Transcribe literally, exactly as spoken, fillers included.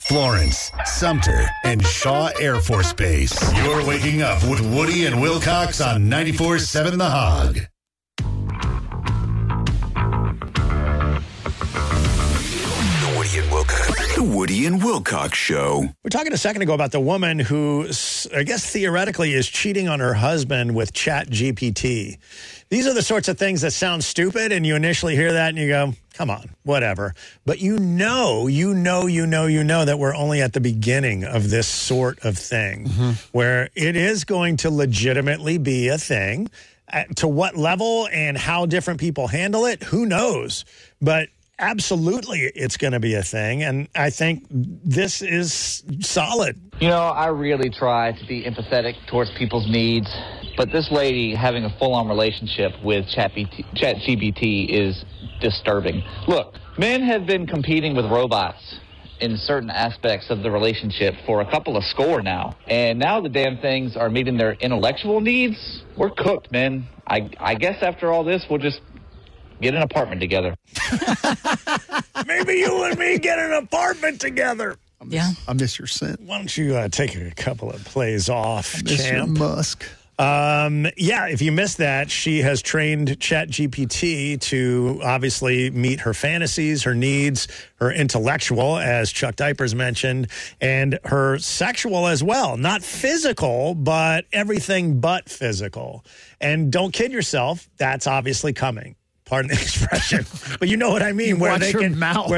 Florence, Sumter, and Shaw Air Force Base. You're waking up with Woody and Wilcox on ninety-four point seven The Hog. The Woody and Wilcox, the Woody and Wilcox Show. We were talking a second ago about the woman who, I guess theoretically, is cheating on her husband with Chat G P T. These are the sorts of things that sound stupid, and you initially hear that and you go, come on, whatever. But you know, you know, you know, you know that we're only at the beginning of this sort of thing, mm-hmm. where it is going to legitimately be a thing. Uh, to what level and how different people handle it, who knows? But absolutely, it's going to be a thing, and I think this is solid. You know, I really try to be empathetic towards people's needs, but this lady having a full-on relationship with Chat G P T is disturbing. Look, men have been competing with robots in certain aspects of the relationship for a couple of score now, and now the damn things are meeting their intellectual needs. We're cooked, man. I, I guess after all this, we'll just get an apartment together. Maybe you and me get an apartment together. I miss, yeah. I miss your scent. Why don't you uh, take a couple of plays off, I miss champ? your musk. Um, yeah, if you missed that, she has trained Chat G P T to obviously meet her fantasies, her needs, her intellectual, as Chuck Diapers mentioned, and her sexual as well. Not physical, but everything but physical. And don't kid yourself, that's obviously coming. Pardon the expression. But you know what I mean. You where watch they your can, mouth. Where